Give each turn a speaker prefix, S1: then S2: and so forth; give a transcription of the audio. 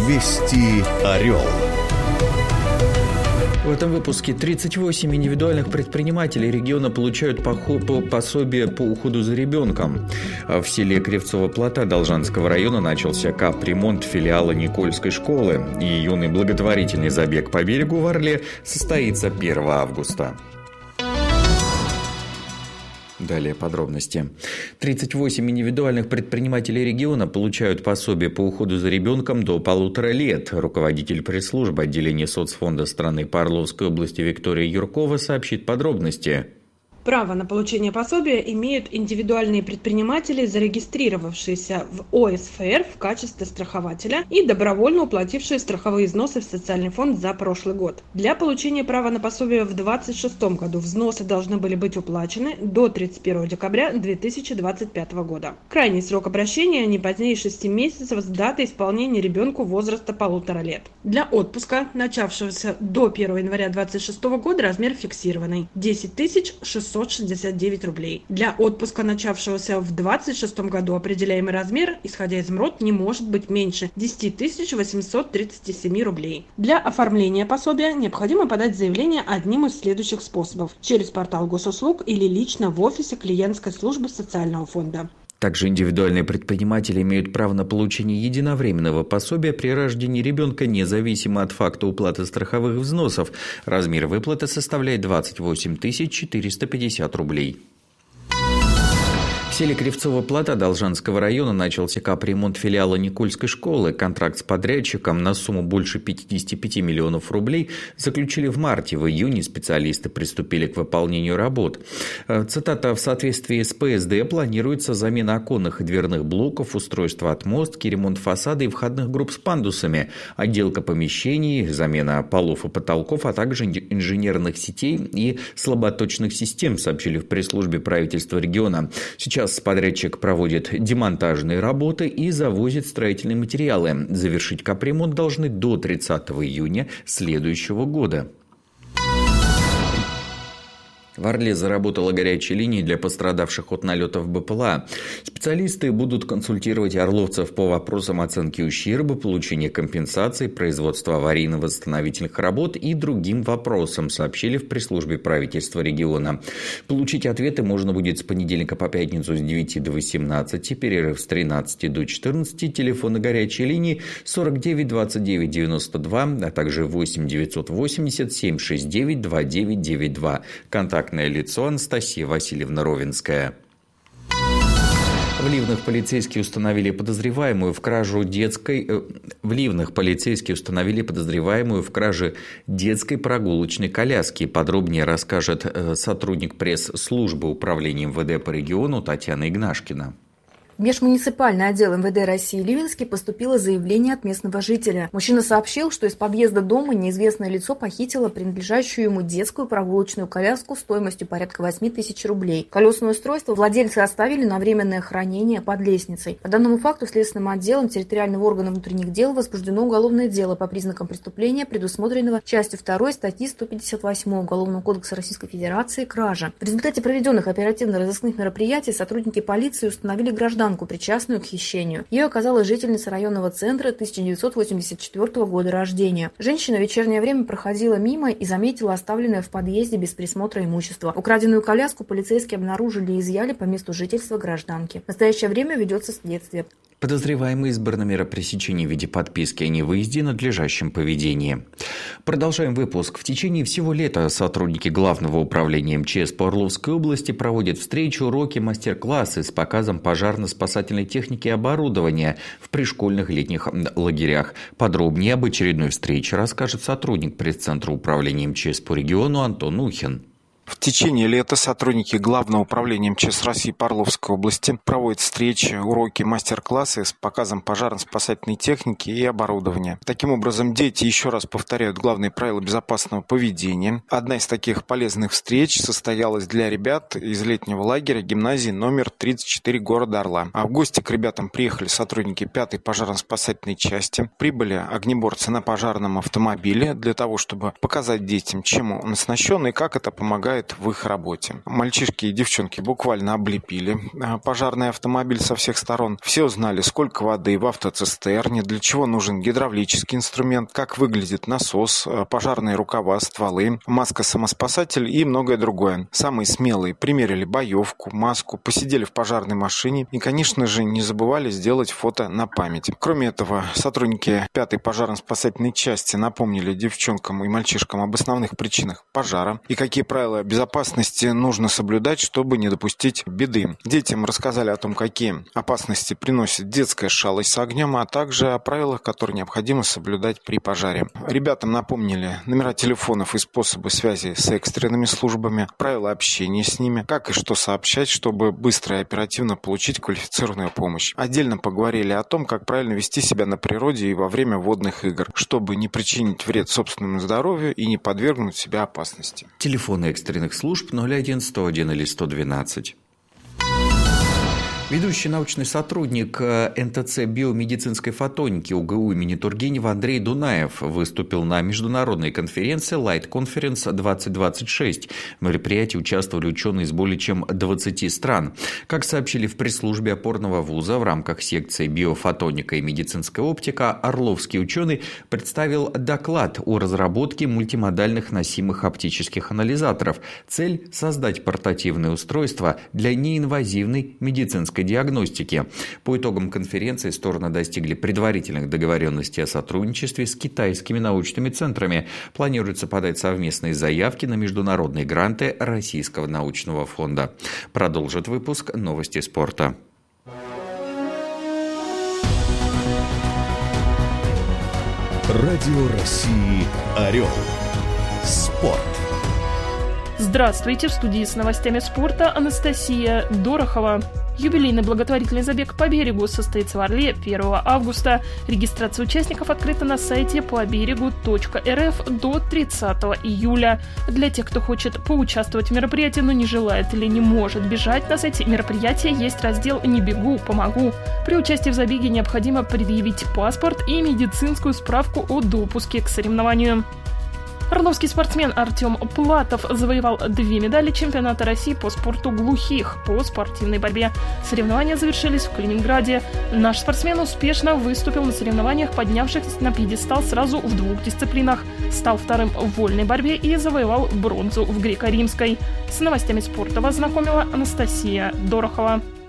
S1: Вести Орел.
S2: В этом выпуске 38 индивидуальных предпринимателей региона получают пособие по уходу за ребенком. В селе Кривцова Плота Должанского района начался капремонт филиала Никольской школы. И юный благотворительный забег по берегу в Орле состоится 1 августа. Далее подробности. 38 индивидуальных предпринимателей региона получают пособие по уходу за ребенком до 1,5 лет. Руководитель пресс-службы отделения соцфонда страны по Орловской области Виктория Юркова сообщит подробности.
S3: Право на получение пособия имеют индивидуальные предприниматели, зарегистрировавшиеся в ОСФР в качестве страхователя и добровольно уплатившие страховые взносы в социальный фонд за прошлый год. Для получения права на пособие в 2026 году взносы должны были быть уплачены до 31 декабря 2025 года. Крайний срок обращения не позднее 6 месяцев с даты исполнения ребенку возраста 1,5 лет. Для отпуска, начавшегося до 1 января 2026 года, размер фиксированный – 10 669 рублей. Для отпуска, начавшегося в 2026 году, определяемый размер, исходя из МРОТ, не может быть меньше 10 837 рублей. Для оформления пособия необходимо подать заявление одним из следующих способов: через портал госуслуг или лично в офисе клиентской службы социального фонда.
S2: Также индивидуальные предприниматели имеют право на получение единовременного пособия при рождении ребенка, независимо от факта уплаты страховых взносов. Размер выплаты составляет 28 450 рублей. В селе Кривцова Плота Должанского района начался капремонт филиала Никольской школы. Контракт с подрядчиком на сумму больше 55 миллионов рублей заключили в марте. В июне специалисты приступили к выполнению работ. Цитата: «В соответствии с ПСД планируется замена оконных и дверных блоков, устройство отмостки, ремонт фасада и входных групп с пандусами, отделка помещений, замена полов и потолков, а также инженерных сетей и слаботочных систем», сообщили в пресс-службе правительства региона. Сейчас подрядчик проводит демонтажные работы и завозит строительные материалы. Завершить капремонт должны до 30 июня следующего года. В Орле заработала горячая линия для пострадавших от налетов БПЛА. Специалисты будут консультировать орловцев по вопросам оценки ущерба, получения компенсаций, производства аварийно-восстановительных работ и другим вопросам, сообщили в пресс-службе правительства региона. Получить ответы можно будет с понедельника по пятницу с 9 до 18, перерыв с 13 до 14, телефоны горячей линии 49 29 92, а также 8 980 769 2992. Контактное лицо Анастасия Васильевна Ровенская. В Ливнах полицейские установили подозреваемую в краже детской прогулочной коляски. Подробнее расскажет сотрудник пресс-службы управления МВД по региону Татьяна Игнашкина.
S4: В межмуниципальный отдел МВД России Ливенский поступило заявление от местного жителя. Мужчина сообщил, что из подъезда дома неизвестное лицо похитило принадлежащую ему детскую прогулочную коляску стоимостью порядка 8 тысяч рублей. Колесное устройство владельцы оставили на временное хранение под лестницей. По данному факту следственным отделом территориального органа внутренних дел возбуждено уголовное дело по признакам преступления, предусмотренного частью 2 статьи 158 Уголовного кодекса Российской Федерации «Кража». В результате проведенных оперативно-розыскных мероприятий сотрудники полиции установили гражданку, причастную к хищению. Ее оказалась жительница районного центра 1984 года рождения. Женщина в вечернее время проходила мимо и заметила оставленное в подъезде без присмотра имущество. Украденную коляску полицейские обнаружили и изъяли по месту жительства гражданки. В настоящее время ведется следствие.
S2: Подозреваемый избран мера пресечения в виде подписки о невыезде и надлежащем поведении. Продолжаем выпуск. В течение всего лета сотрудники Главного управления МЧС по Орловской области проводят встречи, уроки, мастер-классы с показом пожарно-спасательной техники и оборудования в пришкольных летних лагерях. Подробнее об очередной встрече расскажет сотрудник пресс-центра управления МЧС по региону Антон Ухин.
S5: В течение лета сотрудники Главного управления МЧС России по Орловской области проводят встречи, уроки, мастер-классы с показом пожарно-спасательной техники и оборудования. Таким образом, дети еще раз повторяют главные правила безопасного поведения. Одна из таких полезных встреч состоялась для ребят из летнего лагеря гимназии номер 34 города Орла. А в гости к ребятам приехали сотрудники 5-й пожарно-спасательной части. Прибыли огнеборцы на пожарном автомобиле для того, чтобы показать детям, чем он оснащен и как это помогает помогает в их работе. Мальчишки и девчонки буквально облепили пожарный автомобиль со всех сторон. Все узнали, сколько воды в автоцистерне, для чего нужен гидравлический инструмент, как выглядит насос, пожарные рукава, стволы, маска-самоспасатель и многое другое. Самые смелые примерили боевку, маску, посидели в пожарной машине и, конечно же, не забывали сделать фото на память. Кроме этого, сотрудники 5-й пожарно-спасательной части напомнили девчонкам и мальчишкам об основных причинах пожара и какие правила безопасности нужно соблюдать, чтобы не допустить беды. Детям рассказали о том, какие опасности приносит детская шалость с огнем, а также о правилах, которые необходимо соблюдать при пожаре. Ребятам напомнили номера телефонов и способы связи с экстренными службами, правила общения с ними, как и что сообщать, чтобы быстро и оперативно получить квалифицированную помощь. Отдельно поговорили о том, как правильно вести себя на природе и во время водных игр, чтобы не причинить вред собственному здоровью и не подвергнуть себя опасности.
S2: Телефоны экстренных служб 01 101 или 112. Ведущий научный сотрудник НТЦ биомедицинской фотоники УГУ имени Тургенева Андрей Дунаев выступил на международной конференции Light Conference 2026. В мероприятии участвовали ученые из более чем 20 стран. Как сообщили в пресс-службе опорного вуза, в рамках секции биофотоника и медицинская оптика, орловский ученый представил доклад о разработке мультимодальных носимых оптических анализаторов. Цель – создать портативное устройство для неинвазивной медицинской диагностики. По итогам конференции стороны достигли предварительных договоренностей о сотрудничестве с китайскими научными центрами. Планируется подать совместные заявки на международные гранты Российского научного фонда. Продолжит выпуск новости спорта.
S1: Радио России «Орел». Спорт.
S6: Здравствуйте, в студии с новостями спорта Анастасия Дорохова. Юбилейный благотворительный забег по берегу состоится в Орле 1 августа. Регистрация участников открыта на сайте поберегу.рф до 30 июля. Для тех, кто хочет поучаствовать в мероприятии, но не желает или не может бежать, на сайте мероприятия есть раздел «Не бегу, помогу». При участии в забеге необходимо предъявить паспорт и медицинскую справку о допуске к соревнованию. Орловский спортсмен Артем Платов завоевал 2 медали чемпионата России по спорту глухих по спортивной борьбе. Соревнования завершились в Калининграде. Наш спортсмен успешно выступил на соревнованиях, поднявшись на пьедестал сразу в 2 дисциплинах. Стал вторым в вольной борьбе и завоевал бронзу в греко-римской. С новостями спорта вас знакомила Анастасия Дорохова.